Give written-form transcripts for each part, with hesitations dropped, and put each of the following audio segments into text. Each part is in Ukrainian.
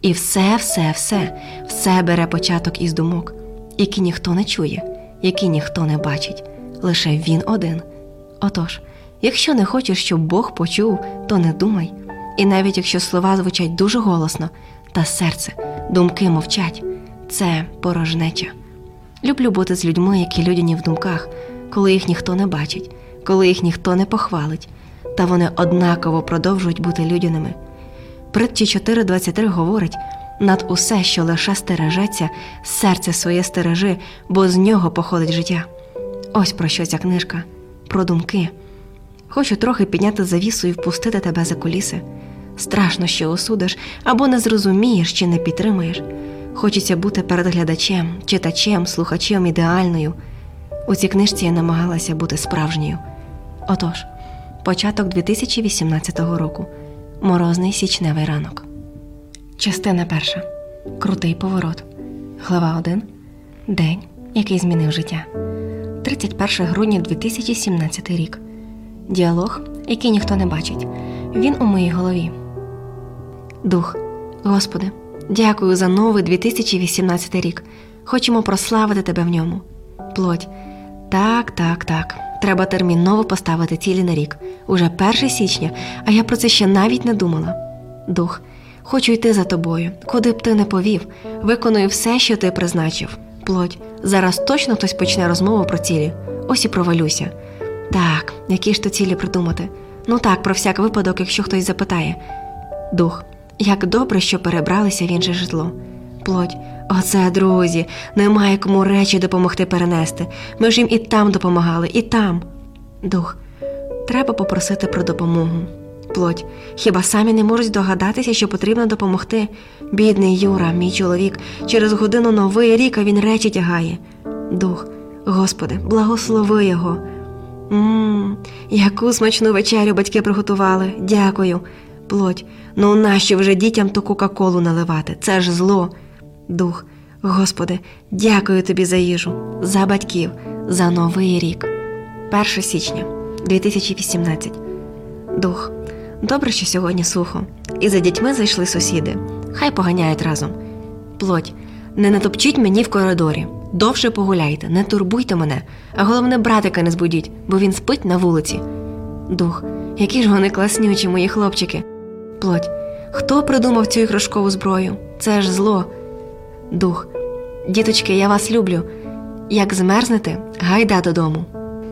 І все бере початок із думок, які ніхто не чує, які ніхто не бачить, лише Він один. Отож, якщо не хочеш, щоб Бог почув, то не думай. І навіть якщо слова звучать дуже голосно, та серце, думки мовчать, це порожнеча. Люблю бути з людьми, які людяні в думках, коли їх ніхто не бачить, коли їх ніхто не похвалить, та вони однаково продовжують бути людяними. Притчі 4.23 говорить: «Над усе, що лише стережеться, серце своє стережи, бо з нього походить життя». Ось про що ця книжка. Про думки. Хочу трохи підняти завісу і впустити тебе за куліси. Страшно, що осудиш, або не зрозумієш, чи не підтримаєш. Хочеться бути перед глядачем, читачем, слухачем ідеальною. У цій книжці я намагалася бути справжньою. Отож, початок 2018 року. Морозний січневий ранок. Частина 1. Крутий поворот. Глава 1. День, який змінив життя. 31 грудня 2017 рік. Діалог, який ніхто не бачить. Він у моїй голові. Дух. Господи, дякую за новий 2018 рік. Хочемо прославити Тебе в ньому. Плоть. Так. Треба терміново поставити цілі на рік. Уже 1 січня, а я про це ще навіть не думала. Дух. Хочу йти за Тобою, куди б Ти не повів. Виконую все, що Ти призначив. Плоть. Зараз точно хтось почне розмову про цілі. Ось і провалюся. Так, які ж то цілі придумати? Ну так, про всяк випадок, якщо хтось запитає. Дух. Як добре, що перебралися в інше житло. Плоть. Оце, друзі, немає кому речі допомогти перенести. Ми ж їм і там допомагали, і там. Дух. Треба попросити про допомогу. Плоть. Хіба самі не можуть здогадатися, що потрібно допомогти? Бідний Юра, мій чоловік, через годину новий рік, а він речі тягає. Дух. Господи, благослови його. Яку смачну вечерю батьки приготували. Дякую. Плоть. Ну нащо вже дітям ту кока-колу наливати? Це ж зло. Дух. Господи, дякую Тобі за їжу, за батьків, за новий рік. 1 січня 2018. Дух. Добре, що сьогодні сухо. І за дітьми зайшли сусіди. Хай поганяють разом. Плоть. Не натопчіть мені в коридорі. Довше погуляйте, не турбуйте мене. А головне, братика не збудіть, бо він спить на вулиці. Дух. Які ж вони класнючі, мої хлопчики. Плоть. Хто придумав цю іграшкову зброю? Це ж зло. Дух. Діточки, я вас люблю. Як змерзнете, гайда додому.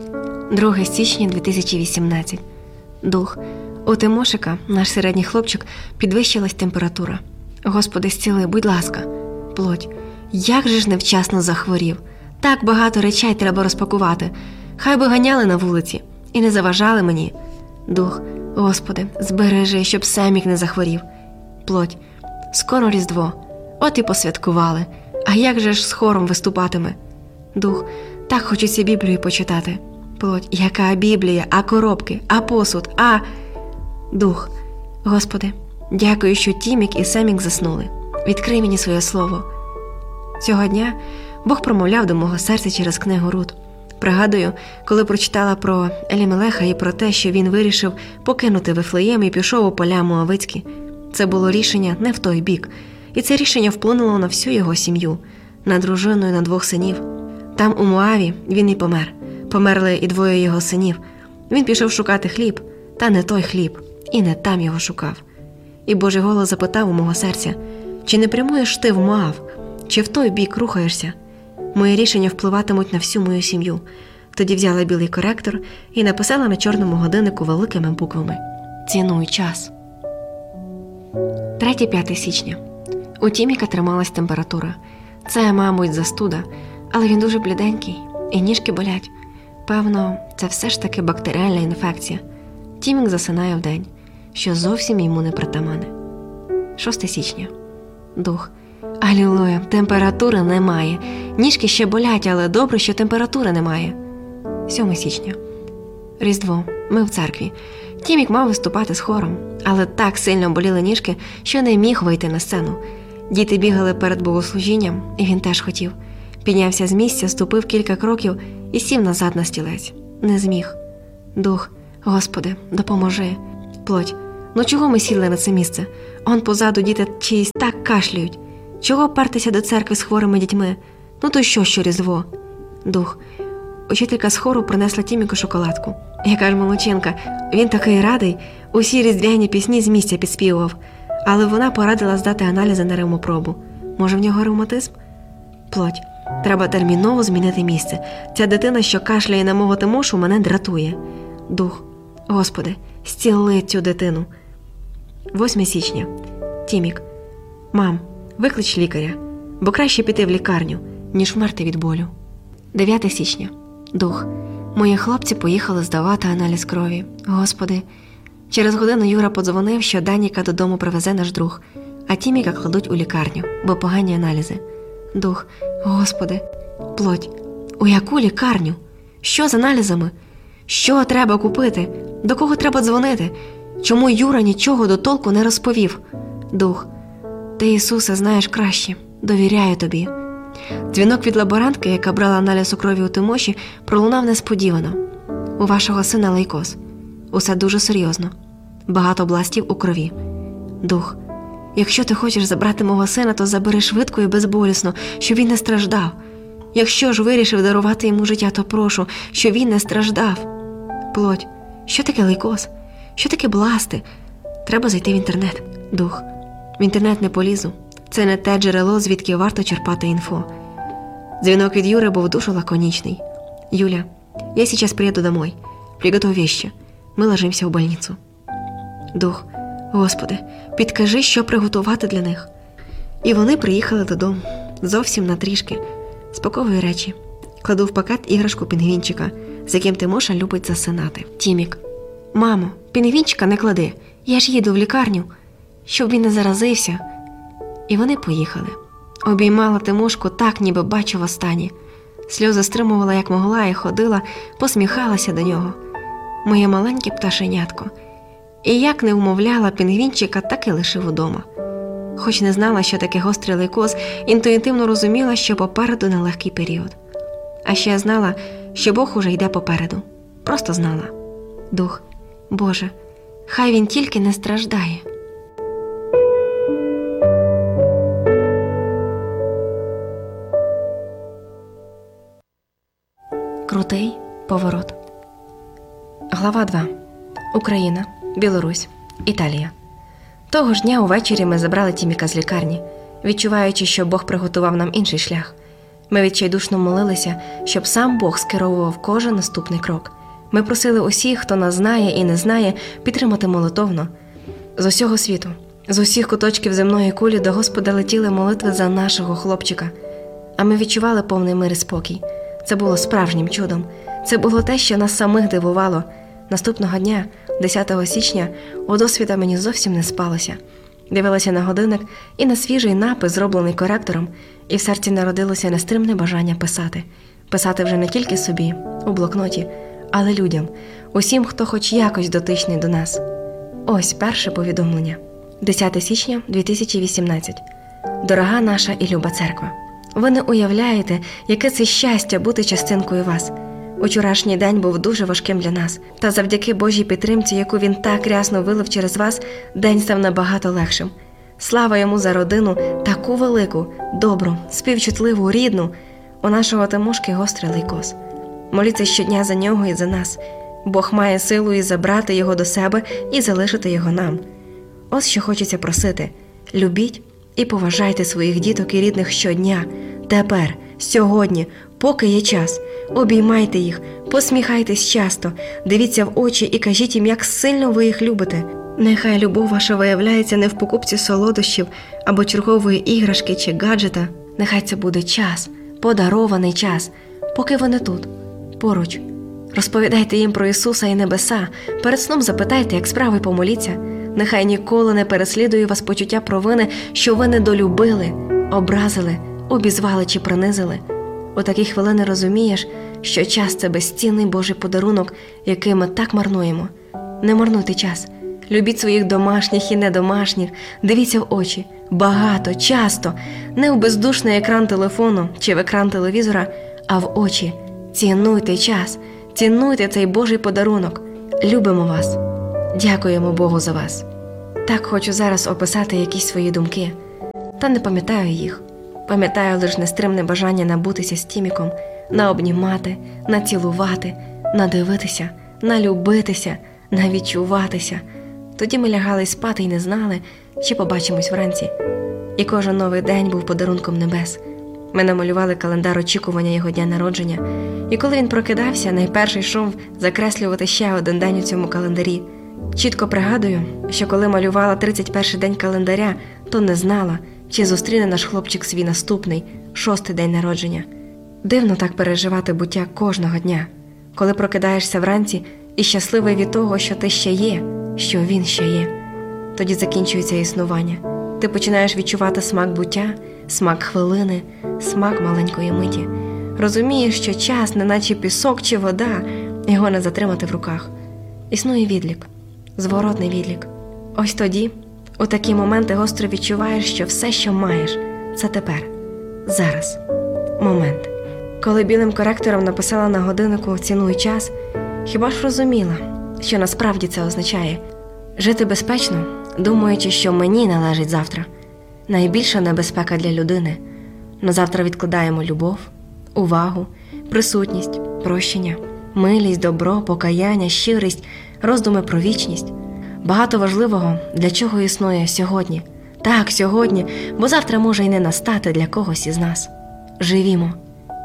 2 січня 2018. Дух. У Тимошика, наш середній хлопчик, підвищилась температура. Господи, зціли, будь ласка. Плоть. Як же ж невчасно захворів. Так багато речей треба розпакувати. Хай би ганяли на вулиці і не заважали мені. Дух. Господи, збережи, щоб Семік не захворів. Плоть. Скоро Різдво. От і посвяткували. А як же ж з хором виступатиме? Дух. Так хочеться Біблію почитати. Плоть. Яка Біблія? А коробки? А посуд? А... Дух. Господи, дякую, що Тімік і Семік заснули. Відкрий мені своє слово. Цього дня Бог промовляв до мого серця через книгу Рут. Пригадую, коли прочитала про Елімелеха і про те, що він вирішив покинути Вифлеєм і пішов у поля Моавицькі. Це було рішення не в той бік. І це рішення вплинуло на всю його сім'ю, на дружину і на 2 синів. Там у Моаві він і помер. Померли і 2 його синів. Він пішов шукати хліб, та не той хліб, і не там його шукав. І Божий голос запитав у мого серця: чи не прямуєш ти в Моав, чи в той бік рухаєшся? Мої рішення впливатимуть на всю мою сім'ю. Тоді взяла білий коректор і написала на чорному годиннику великими буквами: цінуй час. 3-5 січня. У Тіміка трималась температура. Це, мабуть, застуда, але він дуже бліденький, і ніжки болять. Певно, це все ж таки бактеріальна інфекція. Тімік засинає вдень, що зовсім йому не притаманне. 6 січня. Дух. Алілуя, температури немає. Ніжки ще болять, але добре, що температури немає. 7 січня. Різдво. Ми в церкві. Тімік мав виступати з хором, але так сильно боліли ніжки, що не міг вийти на сцену. Діти бігали перед богослужінням, і він теж хотів. Піднявся з місця, ступив кілька кроків і сів назад на стілець. Не зміг. Дух. Господи, допоможи. Плоть. Ну чого ми сіли на це місце? Он позаду діти чиїсь так кашляють. Чого пертися до церкви з хворими дітьми? Ну то що Різдво? Дух. Учителька з хору принесла Тіміку шоколадку. Яка ж молодчинка, він такий радий, усі різдвяні пісні з місця підспівував. Але вона порадила здати аналізи на ревмопробу. Може, в нього ревматизм? Плоть. Треба терміново змінити місце. Ця дитина, що кашляє на мого Тимошу, мене дратує. Дух. Господи, зціли цю дитину. 8 січня. Тімік. Мам, виклич лікаря, бо краще піти в лікарню, ніж вмерти від болю. 9 січня. Дух. Мої хлопці поїхали здавати аналіз крові. Господи. Через годину Юра подзвонив, що Даніка додому привезе наш друг, а Тіміка кладуть у лікарню, бо погані аналізи. Дух. Господи. Плоть. У яку лікарню? Що з аналізами? Що треба купити? До кого треба дзвонити? Чому Юра нічого до толку не розповів? Дух. Ти, Ісусе, знаєш краще. Довіряю тобі. Дзвінок від лаборантки, яка брала аналіз у крові у Тимоші, пролунав несподівано. У вашого сина лейкоз. Усе дуже серйозно. Багато бластів у крові. Дух. Якщо ти хочеш забрати мого сина, то забери швидко і безболісно, щоб він не страждав. Якщо ж вирішив дарувати йому життя, то прошу, щоб він не страждав. Плоть. Що таке лейкоз? Що таке бласти? Треба зайти в інтернет. Дух. В інтернет не полізу. Це не те джерело, звідки варто черпати інфо. Дзвінок від Юри був дуже лаконічний. Юля, я сейчас приеду домой. Приготовь вещи. Ми ложимся в больницу. Дух. Господи, підкажи, що приготувати для них. І вони приїхали додому. Зовсім на трішки. Спаковую речі. Кладу в пакет іграшку пінгвінчика, з яким Тимоша любить засинати. Тімік. Мамо, пінгвінчика не клади. Я ж їду в лікарню, щоб він не заразився. І вони поїхали. Обіймала Тимошку так, ніби бачу востаннє. Сльози стримувала, як могла, і ходила, посміхалася до нього. Моє маленьке пташенятко. І як не вмовляла пінгвінчика, так і лишив удома. Хоч не знала, що таке гострий лейкоз, інтуїтивно розуміла, що попереду нелегкий період. А ще знала, що Бог уже йде попереду. Просто знала. Дух. Боже, хай він тільки не страждає. Крутий поворот. Глава 2. Україна, Білорусь, Італія. Того ж дня увечері ми забрали Тіміка з лікарні, відчуваючи, що Бог приготував нам інший шлях. Ми відчайдушно молилися, щоб сам Бог скеровував кожен наступний крок. Ми просили усіх, хто нас знає і не знає, підтримати молитовно. З усього світу, з усіх куточків земної кулі до Господа летіли молитви за нашого хлопчика. А ми відчували повний мир і спокій. Це було справжнім чудом. Це було те, що нас самих дивувало. Наступного дня, 10 січня, у досвіта мені зовсім не спалося. Дивилася на годинник і на свіжий напис, зроблений коректором, і в серці народилося нестримне бажання писати. Писати вже не тільки собі, у блокноті, але людям, усім, хто хоч якось дотичний до нас. Ось перше повідомлення. 10 січня 2018. Дорога наша і люба церква, ви не уявляєте, яке це щастя бути частинкою вас. Учорашній день був дуже важким для нас, та завдяки Божій підтримці, яку він так рясно вилив через вас, день став набагато легшим. Слава йому за родину, таку велику, добру, співчутливу, рідну. У нашого Тимошки гострий лейкоз. Моліться щодня за нього і за нас. Бог має силу і забрати його до себе, і залишити його нам. Ось що хочеться просити. Любіть і поважайте своїх діток і рідних щодня, тепер, сьогодні, поки є час. Обіймайте їх, посміхайтесь часто, дивіться в очі і кажіть їм, як сильно ви їх любите. Нехай любов ваша виявляється не в покупці солодощів або чергової іграшки чи гаджета. Нехай це буде час, подарований час, поки вони тут, поруч. Розповідайте їм про Ісуса і небеса, перед сном запитайте, як справи, помоліться. Нехай ніколи не переслідує вас почуття провини, що ви недолюбили, образили, обізвали чи принизили. У такі хвилини розумієш, що час – це безцінний Божий подарунок, який ми так марнуємо. Не марнуйте час. Любіть своїх домашніх і недомашніх, дивіться в очі, багато, часто, не в бездушний екран телефону чи в екран телевізора, а в очі. Цінуйте час, цінуйте цей Божий подарунок. Любимо вас. Дякуємо Богу за вас. Так хочу зараз описати якісь свої думки, та не пам'ятаю їх. Пам'ятаю лише нестримне бажання набутися з Тіміком, наобнімати, націлувати, надивитися, налюбитися, навідчуватися. Тоді ми лягали спати і не знали, чи побачимось вранці. І кожен новий день був подарунком небес. Ми намалювали календар очікування його дня народження, і коли він прокидався, найперше йшов закреслювати ще один день у цьому календарі. Чітко пригадую, що коли малювала 31-й день календаря, то не знала, чи зустріне наш хлопчик свій наступний, 6-й день народження. Дивно так переживати буття кожного дня, коли прокидаєшся вранці і щасливий від того, що ти ще є, що він ще є. Тоді закінчується існування. Ти починаєш відчувати смак буття, смак хвилини, смак маленької миті. Розумієш, що час, неначе пісок чи вода, його не затримати в руках. Існує відлік, зворотний відлік. Ось тоді, у такі моменти гостро відчуваєш, що все, що маєш, це тепер, зараз, момент. Коли білим коректором написала на годиннику «Цінуй час», хіба ж розуміла, що насправді це означає? Жити безпечно, думаючи, що мені належить завтра. Найбільша небезпека для людини. На завтра відкладаємо любов, увагу, присутність, прощення, милість, добро, покаяння, щирість, роздуми про вічність. Багато важливого, для чого існує сьогодні. Так, сьогодні, бо завтра може й не настати для когось із нас. Живімо.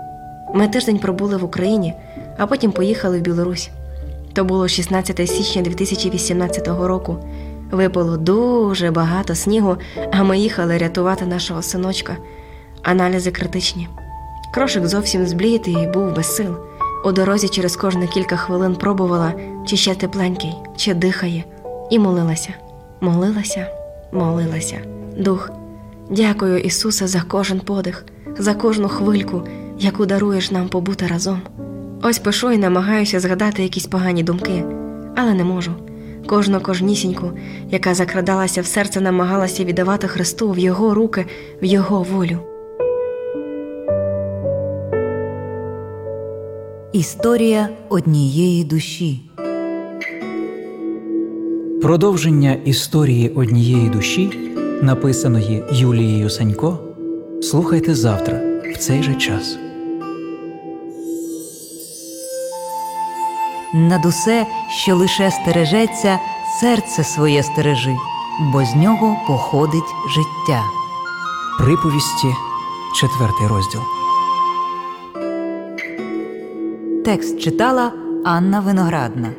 Ми тиждень пробули в Україні, а потім поїхали в Білорусь. То було 16 січня 2018 року. Випало дуже багато снігу, а ми їхали рятувати нашого синочка. Аналізи критичні. Крошик зовсім зблід і був без сил. У дорозі через кожні кілька хвилин пробувала, чи ще тепленький, чи дихає. І молилася. Молилася, молилася. Дух, дякую, Ісусе, за кожен подих, за кожну хвильку, яку даруєш нам побути разом. Ось пишу і намагаюся згадати якісь погані думки, але не можу. Кожнісіньку, яка закрадалася в серце, намагалася віддавати Христу в Його руки, в Його волю. Історія однієї душі. Продовження історії однієї душі, написаної Юлією Санько, слухайте завтра, в цей же час. Над усе, що лише стережеться, серце своє стережи, бо з нього походить життя. Приповісті, 4 розділ. Текст читала Анна Виноградна.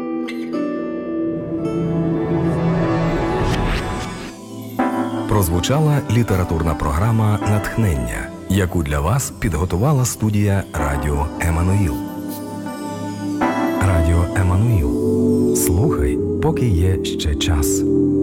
Прозвучала літературна програма «Натхнення», яку для вас підготувала студія Радіо Еммануїл. Радіо Еммануїл. Слухай, поки є ще час.